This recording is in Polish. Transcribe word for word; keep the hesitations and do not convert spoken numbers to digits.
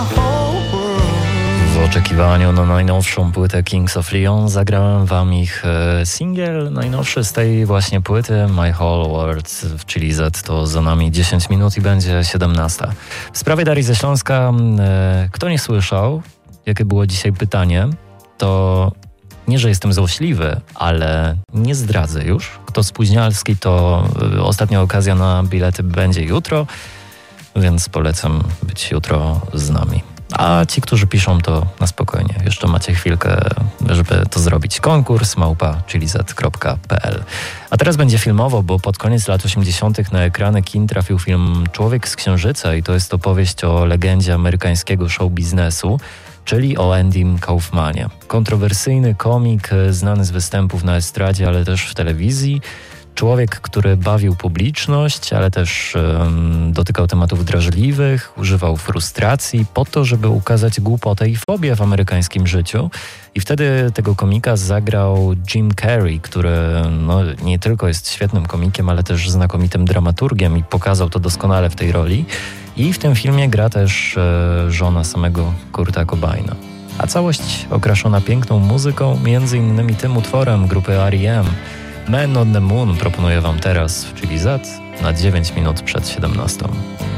W oczekiwaniu na najnowszą płytę Kings of Leon zagrałem wam ich e, singiel najnowszy z tej właśnie płyty My Whole World w Chili Z. To za nami dziesięć minut i będzie siedemnasta. W sprawie Darii ze Śląska, e, kto nie słyszał, jakie było dzisiaj pytanie, to nie, że jestem złośliwy, ale nie zdradzę już. Kto spóźnialski, to e, ostatnia okazja na bilety będzie jutro, więc polecam być jutro z nami. A ci, którzy piszą, to na spokojnie. Jeszcze macie chwilkę, żeby to zrobić. Konkurs małpa chilizet kropka pe el. A teraz będzie filmowo, bo pod koniec lat osiemdziesiątych na ekrany kin trafił film Człowiek z Księżyca i to jest opowieść o legendzie amerykańskiego show biznesu, czyli o Andym Kaufmanie. Kontrowersyjny komik, znany z występów na estradzie, ale też w telewizji. Człowiek, który bawił publiczność, ale też um, dotykał tematów drażliwych, używał frustracji po to, żeby ukazać głupotę i fobię w amerykańskim życiu. I wtedy tego komika zagrał Jim Carrey, który no, nie tylko jest świetnym komikiem, ale też znakomitym dramaturgiem i pokazał to doskonale w tej roli. I w tym filmie gra też e, żona samego Kurta Cobaina. A całość okraszona piękną muzyką, między innymi tym utworem grupy R E M. Man on the Moon proponuję wam teraz w Chili Z na dziewięć minut przed siedemnastą.